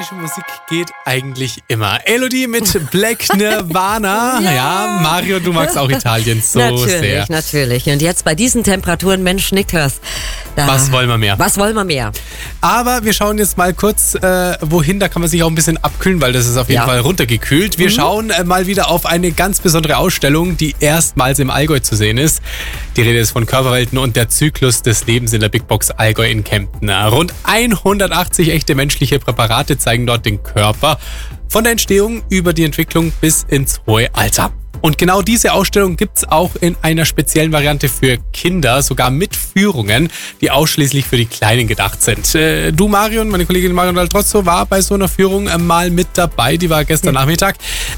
Elektronische Musik geht eigentlich immer. Elodie mit Black Nirvana. Ja, Mario, du magst auch Italien so sehr. Natürlich. Und jetzt bei diesen Temperaturen, Mensch, Niklas. Was wollen wir mehr? Was wollen wir mehr? Aber wir schauen jetzt mal kurz, wohin, da kann man sich auch ein bisschen abkühlen, weil das ist auf jeden Fall runtergekühlt. Wir schauen mal wieder auf eine ganz besondere Ausstellung, die erstmals im Allgäu zu sehen ist. Die Rede ist von Körperwelten und der Zyklus des Lebens in der Big Box Allgäu in Kempten. Rund 180 echte menschliche Präparate zeigen dort den Körper, von der Entstehung über die Entwicklung bis ins hohe Alter. Und genau diese Ausstellung gibt's auch in einer speziellen Variante für Kinder, sogar mit Führungen, die ausschließlich für die Kleinen gedacht sind. Du, Marion, meine Kollegin Marion Daltrozzo, war bei so einer Führung mal mit dabei, die war gestern Nachmittag.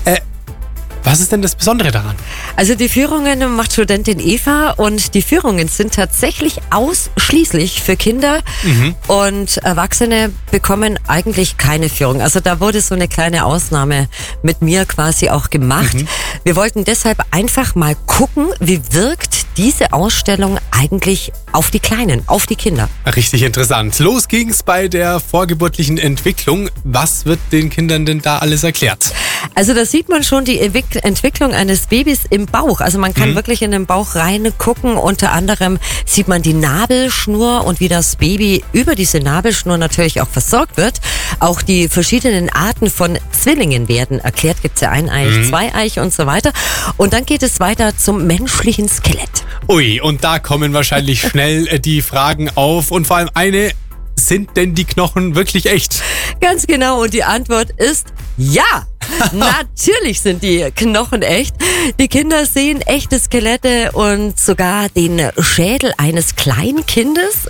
Was ist denn das Besondere daran? Also die Führungen macht Studentin Eva und die Führungen sind tatsächlich ausschließlich für Kinder und Erwachsene bekommen eigentlich keine Führung. Also da wurde so eine kleine Ausnahme mit mir quasi auch gemacht. Wir wollten deshalb einfach mal gucken, wie wirkt diese Ausstellung eigentlich auf die Kleinen, auf die Kinder. Richtig interessant. Los ging's bei der vorgeburtlichen Entwicklung. Was wird den Kindern denn da alles erklärt? Also da sieht man schon die Entwicklung eines Babys im Bauch. Also man kann wirklich in den Bauch reingucken. Unter anderem sieht man die Nabelschnur und wie das Baby über diese Nabelschnur natürlich auch versorgt wird. Auch die verschiedenen Arten von Zwillingen werden erklärt. Gibt es ja Eineich, Zweieich und so weiter. Und dann geht es weiter zum menschlichen Skelett. Ui, und da kommen wahrscheinlich schnell die Fragen auf. Und vor allem eine: Sind denn die Knochen wirklich echt? Ganz genau. Und die Antwort ist ja. Natürlich sind die Knochen echt. Die Kinder sehen echte Skelette und sogar den Schädel eines Kleinkindes.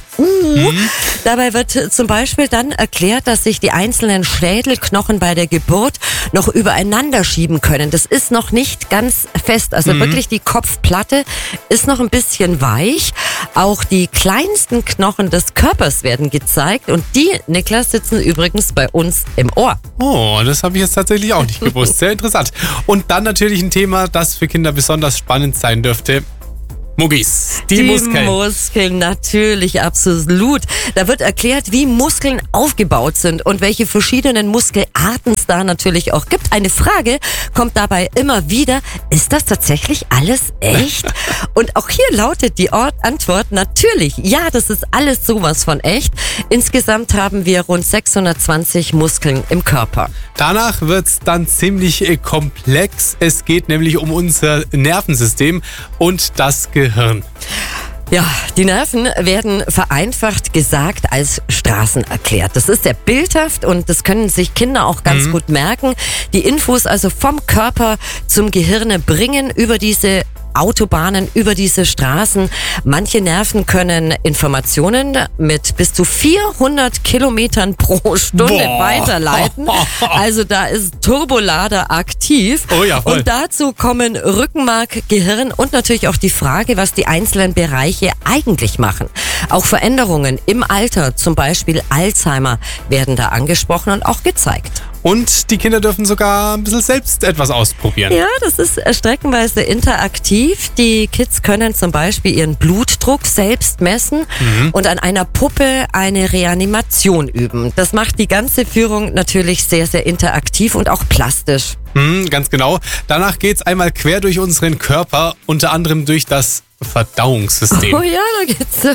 Dabei wird zum Beispiel dann erklärt, dass sich die einzelnen Schädelknochen bei der Geburt noch übereinander schieben können. Das ist noch nicht ganz fest. Also wirklich die Kopfplatte ist noch ein bisschen weich. Auch die kleinsten Knochen des Körpers werden gezeigt. Und die, Niklas, sitzen übrigens bei uns im Ohr. Oh, das habe ich jetzt tatsächlich auch nicht gewusst. Sehr interessant. Und dann natürlich ein Thema, das für Kinder besonders spannend sein dürfte. Muggis, die Muskeln. Die Muskeln, natürlich, absolut. Da wird erklärt, wie Muskeln aufgebaut sind und welche verschiedenen Muskelarten es da natürlich auch gibt. Eine Frage kommt dabei immer wieder: Ist das tatsächlich alles echt? Und auch hier lautet die Antwort natürlich, ja, das ist alles sowas von echt. Insgesamt haben wir rund 620 Muskeln im Körper. Danach wird's dann ziemlich komplex. Es geht nämlich um unser Nervensystem und das Gehirn. Ja, die Nerven werden vereinfacht gesagt als Straßen erklärt. Das ist sehr bildhaft und das können sich Kinder auch ganz gut merken. Die Infos also vom Körper zum Gehirn bringen über diese Autobahnen, über diese Straßen. Manche Nerven können Informationen mit bis zu 400 Kilometern pro Stunde weiterleiten. Also da ist Turbolader aktiv. Oh ja, voll. Und dazu kommen Rückenmark, Gehirn und natürlich auch die Frage, was die einzelnen Bereiche eigentlich machen. Auch Veränderungen im Alter, zum Beispiel Alzheimer, werden da angesprochen und auch gezeigt. Und die Kinder dürfen sogar ein bisschen selbst etwas ausprobieren. Ja, das ist streckenweise interaktiv. Die Kids können zum Beispiel ihren Blutdruck selbst messen und an einer Puppe eine Reanimation üben. Das macht die ganze Führung natürlich sehr, sehr interaktiv und auch plastisch. Ganz genau. Danach geht's einmal quer durch unseren Körper, unter anderem durch das Verdauungssystem. Oh ja, da geht's.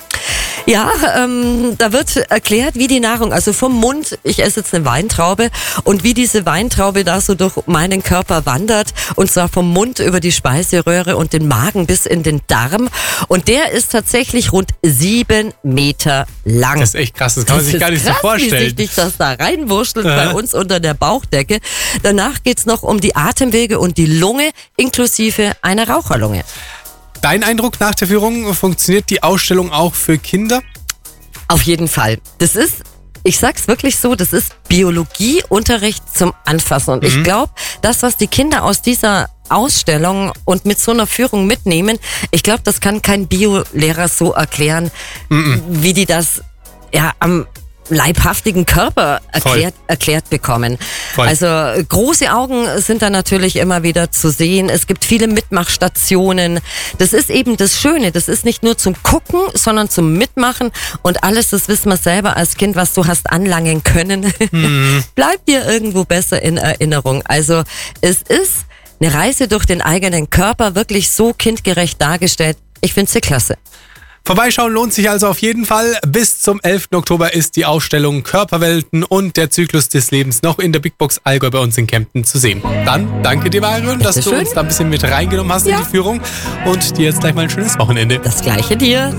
Ja, da wird erklärt, wie die Nahrung, also vom Mund, ich esse jetzt eine Weintraube, und wie diese Weintraube da so durch meinen Körper wandert, und zwar vom Mund über die Speiseröhre und den Magen bis in den Darm. Und der ist tatsächlich rund 7 Meter lang. Das ist echt krass, das kann man sich gar nicht so vorstellen. Wie sich das da reinwurschtelt bei uns unter der Bauchdecke. Danach geht's noch um die Atemwege und die Lunge, inklusive einer Raucherlunge. Dein Eindruck nach der Führung, funktioniert die Ausstellung auch für Kinder? Auf jeden Fall. Das ist, ich sag's wirklich so, das ist Biologieunterricht zum Anfassen. Und ich glaube, das, was die Kinder aus dieser Ausstellung und mit so einer Führung mitnehmen, ich glaube, das kann kein Biolehrer so erklären, wie die das am leibhaftigen Körper erklärt bekommen. Voll. Also große Augen sind da natürlich immer wieder zu sehen. Es gibt viele Mitmachstationen. Das ist eben das Schöne. Das ist nicht nur zum Gucken, sondern zum Mitmachen. Und alles, das wissen wir selber als Kind, was du hast anlangen können, bleibt dir irgendwo besser in Erinnerung. Also es ist eine Reise durch den eigenen Körper, wirklich so kindgerecht dargestellt. Ich finde sie klasse. Vorbeischauen lohnt sich also auf jeden Fall. Bis zum 11. Oktober ist die Ausstellung Körperwelten und der Zyklus des Lebens noch in der Big Box Allgäu bei uns in Kempten zu sehen. Dann danke dir, Marion, dass du uns da ein bisschen mit reingenommen hast in die Führung und dir jetzt gleich mal ein schönes Wochenende. Das Gleiche dir.